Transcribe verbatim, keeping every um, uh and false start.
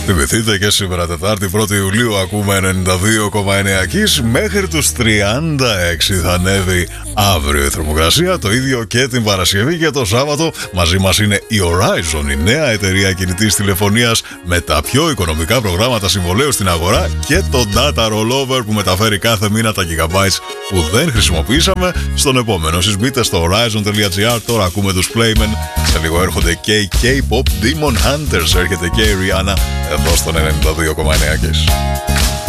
Θυμηθείτε και σήμερα Τετάρτη πρώτη Ιουλίου ακούμε ενενήντα δύο κόμμα εννέα Kiss. Μέχρι τους τριάντα έξι θα ανέβει αύριο η θερμοκρασία. Το ίδιο και την Παρασκευή και το Σάββατο. Μαζί μας είναι η Horizon, η νέα εταιρεία κινητής τηλεφωνίας με τα πιο οικονομικά προγράμματα συμβολαίου στην αγορά και το Data Rollover που μεταφέρει κάθε μήνα τα gigabytes που δεν χρησιμοποιήσαμε στον επόμενο. Εσείς μπείτε στο horizon.gr. Τώρα ακούμε τους Playmen. Σε λίγο έρχονται και οι K-pop Demon Hunters. Έρχεται και η Rihanna εδώ στον ενενήντα δύο κόμμα εννέα Kiss.